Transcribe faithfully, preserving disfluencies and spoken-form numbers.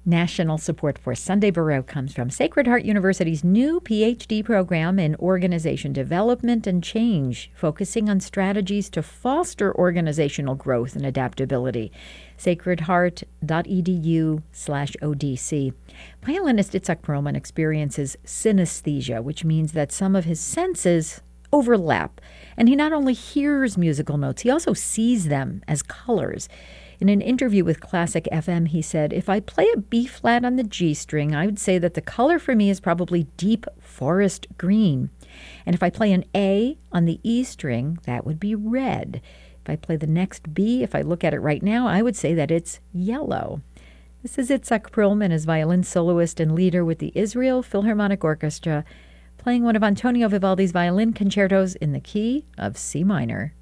National support for Sunday Burrow comes from Sacred Heart University's new P H D program in organization development and change, focusing on strategies to foster organizational growth and adaptability. sacredheart.edu slash ODC. Violinist Itzhak Perlman experiences synesthesia, which means that some of his senses overlap, and he not only hears musical notes, he also sees them as colors. In an interview with Classic F M, he said, "If I play a B flat on the G string, I would say that the color for me is probably deep forest green. And if I play an A on the E string, that would be red. If I play the next B, if I look at it right now, I would say that it's yellow." This is Itzhak Perlman as violin soloist and leader with the Israel Philharmonic Orchestra, playing one of Antonio Vivaldi's violin concertos in the key of C minor.